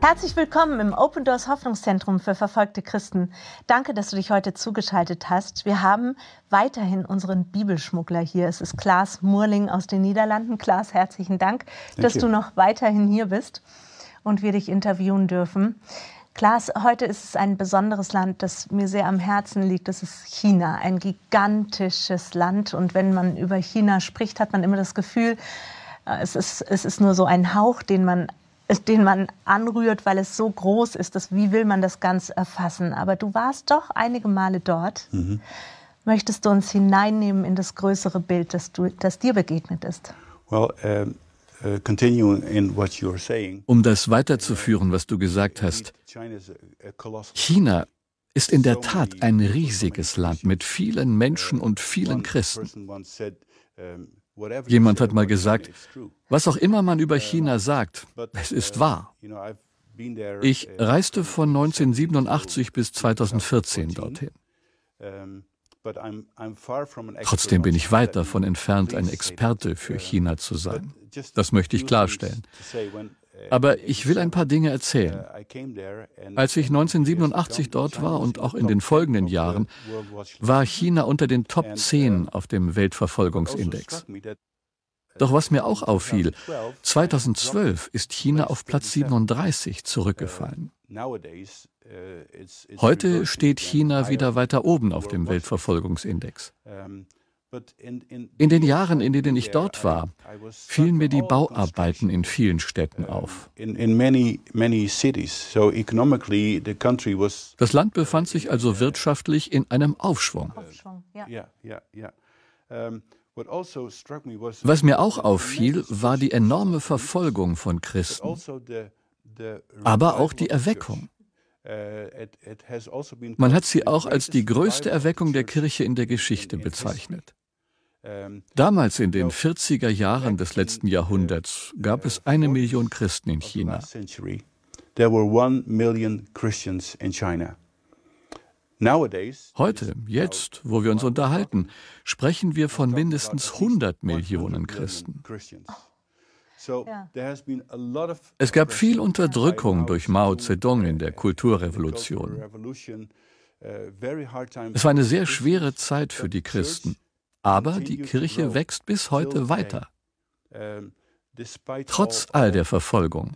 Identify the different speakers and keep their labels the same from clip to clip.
Speaker 1: Herzlich willkommen im Open Doors Hoffnungszentrum für verfolgte Christen. Danke, dass du dich heute zugeschaltet hast. Wir haben weiterhin unseren Bibelschmuggler hier. Es ist Klaas Moerling aus den Niederlanden. Klaas, herzlichen Dank, dass du noch weiterhin hier bist und wir dich interviewen dürfen. Klaas, heute ist es ein besonderes Land, das mir sehr am Herzen liegt. Das ist China, ein gigantisches Land. Und wenn man über China spricht, hat man immer das Gefühl, es ist nur so ein Hauch, den man anrührt, weil es so groß ist. Wie will man das Ganze erfassen? Aber du warst doch einige Male dort. Möchtest du uns hineinnehmen in das größere Bild, das dir begegnet ist?
Speaker 2: Um das weiterzuführen, was du gesagt hast, China ist in der Tat ein riesiges Land mit vielen Menschen und vielen Christen. Jemand hat mal gesagt, was auch immer man über China sagt, es ist wahr. Ich reiste von 1987 bis 2014 dorthin. Trotzdem bin ich weit davon entfernt, ein Experte für China zu sein. Das möchte ich klarstellen. Aber ich will ein paar Dinge erzählen. Als ich 1987 dort war und auch in den folgenden Jahren, war China unter den Top 10 auf dem Weltverfolgungsindex. Doch was mir auch auffiel, 2012 ist China auf Platz 37 zurückgefallen. Heute steht China wieder weiter oben auf dem Weltverfolgungsindex. In den Jahren, in denen ich dort war, fielen mir die Bauarbeiten in vielen Städten auf. Das Land befand sich also wirtschaftlich in einem Aufschwung. Was mir auch auffiel, war die enorme Verfolgung von Christen, aber auch die Erweckung. Man hat sie auch als die größte Erweckung der Kirche in der Geschichte bezeichnet. Damals in den 40er Jahren des letzten Jahrhunderts gab es 1 Million Christen in China. Heute, jetzt, wo wir uns unterhalten, sprechen wir von mindestens 100 Millionen Christen. Es gab viel Unterdrückung durch Mao Zedong in der Kulturrevolution. Es war eine sehr schwere Zeit für die Christen. Aber die Kirche wächst bis heute weiter, trotz all der Verfolgung.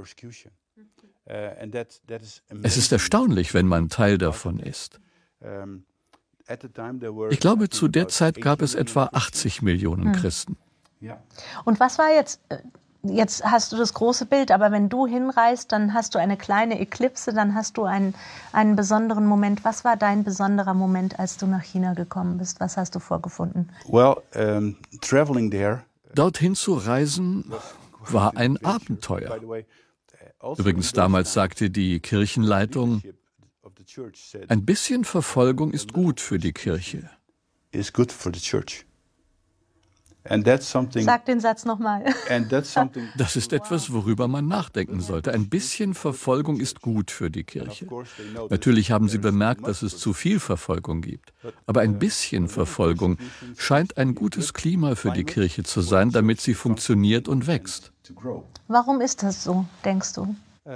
Speaker 2: Es ist erstaunlich, wenn man Teil davon ist. Ich glaube, zu der Zeit gab es etwa 80 Millionen Christen.
Speaker 1: Und was war jetzt hast du das große Bild, aber wenn du hinreist, dann hast du eine kleine Eklipse, dann hast du einen besonderen Moment. Was war dein besonderer Moment, als du nach China gekommen bist? Was hast du vorgefunden?
Speaker 2: Dorthin zu reisen war ein Abenteuer. Übrigens, damals sagte die Kirchenleitung, ein bisschen Verfolgung ist gut für die Kirche.
Speaker 1: Sag den Satz nochmal.
Speaker 2: Das ist etwas, worüber man nachdenken sollte. Ein bisschen Verfolgung ist gut für die Kirche. Natürlich haben Sie bemerkt, dass es zu viel Verfolgung gibt. Aber ein bisschen Verfolgung scheint ein gutes Klima für die Kirche zu sein, damit sie funktioniert und wächst.
Speaker 1: Warum ist das so, denkst du?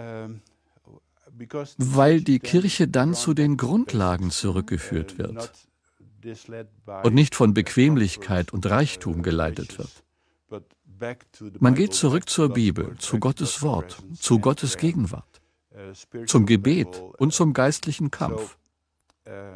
Speaker 2: Weil die Kirche dann zu den Grundlagen zurückgeführt wird und nicht von Bequemlichkeit und Reichtum geleitet wird. Man geht zurück zur Bibel, zu Gottes Wort, zu Gottes Gegenwart, zum Gebet und zum geistlichen Kampf.